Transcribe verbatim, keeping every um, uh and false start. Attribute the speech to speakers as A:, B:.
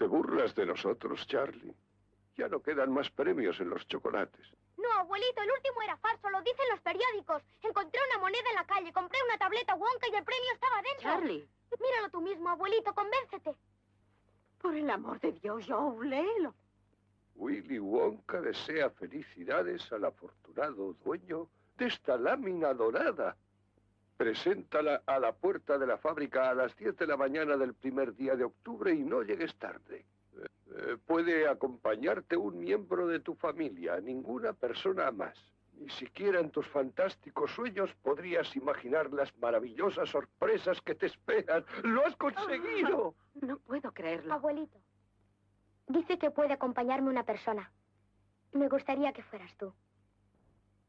A: burlas de nosotros, Charlie. Ya no quedan más premios en los chocolates.
B: No, abuelito, el último era falso, lo dicen los periódicos. Encontré una moneda en la calle, compré una tableta Wonka y el premio estaba dentro.
C: Charlie.
B: Míralo tú mismo, abuelito, convéncete.
C: Por el amor de Dios, Joe, léelo.
A: Willy Wonka desea felicidades al afortunado dueño de esta lámina dorada. Preséntala a la puerta de la fábrica a las diez de la mañana del primer día de octubre y no llegues tarde. Eh, eh, puede acompañarte un miembro de tu familia, ninguna persona más. Ni siquiera en tus fantásticos sueños podrías imaginar las maravillosas sorpresas que te esperan. ¡Lo has conseguido!
C: No puedo creerlo.
B: Abuelito, dice que puede acompañarme una persona. Me gustaría que fueras tú.